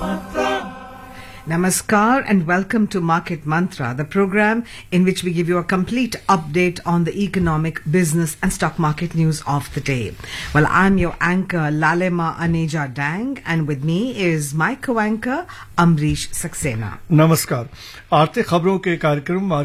Namaskar and welcome to Market Mantra, the program in which we give you a complete update on the economic, business and stock market news of the day. Well, I'm your anchor Lalema Aneja Dang, and with me is my co-anchor Amrish Saxena. नमस्कार आर्थिक खबरों के कार्यक्रम